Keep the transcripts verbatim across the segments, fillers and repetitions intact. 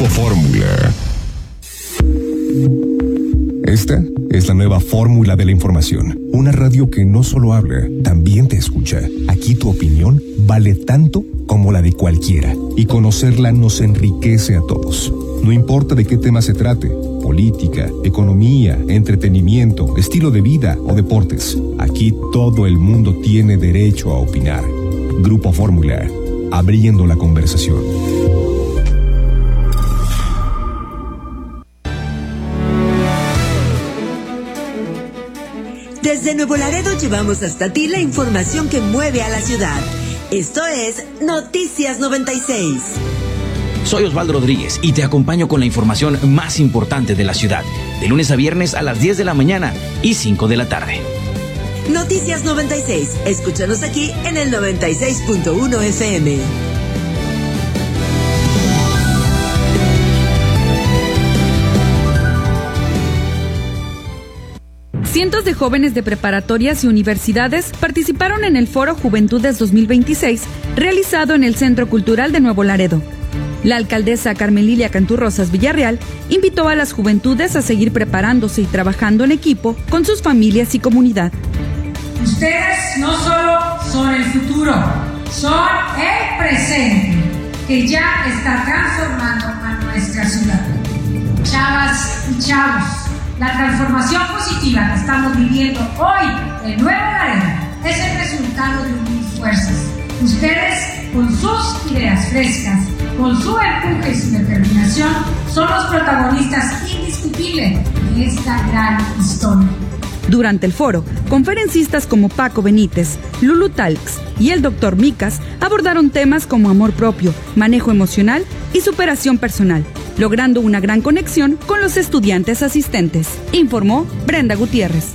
Grupo Fórmula. Esta es la nueva fórmula de la información. Una radio que no solo habla, también te escucha. Aquí tu opinión vale tanto como la de cualquiera. Y conocerla nos enriquece a todos. No importa de qué tema se trate. Política, economía, entretenimiento, estilo de vida o deportes. Aquí todo el mundo tiene derecho a opinar. Grupo Fórmula. Abriendo la conversación. Desde Nuevo Laredo llevamos hasta ti la información que mueve a la ciudad. Esto es Noticias noventa y seis. Soy Osvaldo Rodríguez y te acompaño con la información más importante de la ciudad, de lunes a viernes a las diez de la mañana y cinco de la tarde. Noticias noventa y seis. Escúchanos aquí en el noventa y seis punto uno F M. Cientos de jóvenes de preparatorias y universidades participaron en el Foro Juventudes dos mil veintiséis, realizado en el Centro Cultural de Nuevo Laredo. La alcaldesa Carmen Lilia Cantú Rosas Villarreal invitó a las juventudes a seguir preparándose y trabajando en equipo con sus familias y comunidad. Ustedes no solo son el futuro, son el presente, que ya está transformando a nuestra ciudad. Chavas y chavos, la transformación positiva que estamos viviendo hoy en Nuevo Laredo es el resultado de unir fuerzas. Ustedes, con sus ideas frescas, con su empuje y su determinación, son los protagonistas indiscutibles de esta gran historia. Durante el foro, conferencistas como Paco Benítez, Lulu Talks y el doctor Micas abordaron temas como amor propio, manejo emocional y superación personal, logrando una gran conexión con los estudiantes asistentes, informó Brenda Gutiérrez.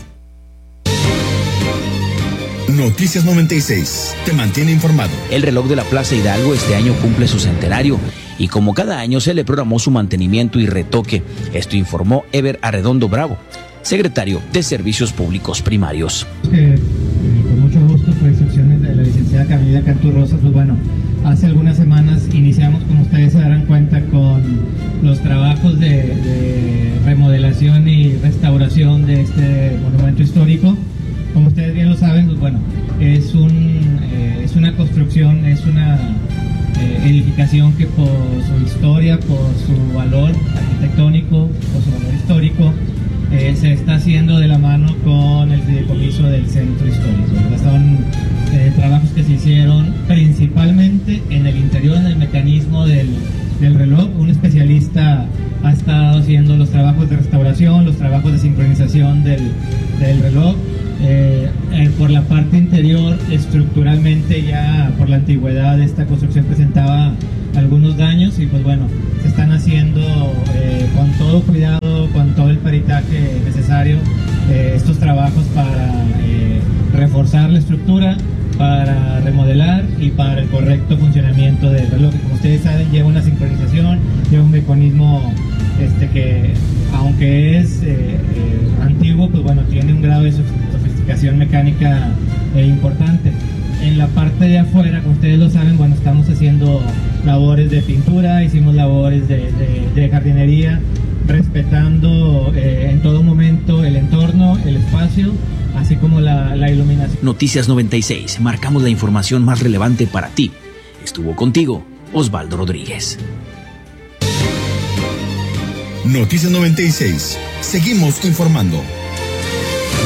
Noticias noventa y seis, te mantiene informado. El reloj de la Plaza Hidalgo este año cumple su centenario y como cada año se le programó su mantenimiento y retoque. Esto informó Ever Arredondo Bravo, secretario de Servicios Públicos Primarios. Eh, con mucho gusto, por instrucciones de la licenciada Camila Cantú Rosas, pues bueno, hace algunas semanas iniciamos, como ustedes se darán cuenta, con los trabajos de, de remodelación y restauración de este monumento histórico. Como ustedes bien lo saben, pues bueno, es, un, eh, es una construcción, es una eh, edificación que por su historia, por su valor arquitectónico, por su valor histórico, eh, se está haciendo de la mano con el fideicomiso del centro histórico. Son eh, trabajos que se hicieron principalmente en el interior, en el mecanismo del, del reloj. Un especialista ha estado haciendo los trabajos de restauración, los trabajos de sincronización del, del reloj. Eh, eh, por la parte interior, estructuralmente ya por la antigüedad de esta construcción presentaba algunos daños y pues bueno, se están haciendo eh, con todo cuidado, con todo el peritaje necesario, eh, estos trabajos para eh, reforzar la estructura, para remodelar y para el correcto funcionamiento del reloj, que como ustedes saben lleva una sincronización, lleva un mecanismo este, que aunque es eh, eh, antiguo, pues bueno, tiene un grado de sofisticación mecánica eh, importante. En la parte de afuera, como ustedes lo saben, bueno, estamos haciendo labores de pintura, hicimos labores de, de, de jardinería, respetando eh, en todo momento el entorno, el espacio, así como la, la iluminación. Noticias noventa y seis, marcamos la información más relevante para ti. Estuvo contigo Osvaldo Rodríguez. Noticias noventa y seis, seguimos informando.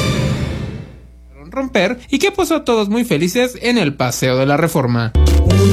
Romper y que puso a todos muy felices en el Paseo de la Reforma.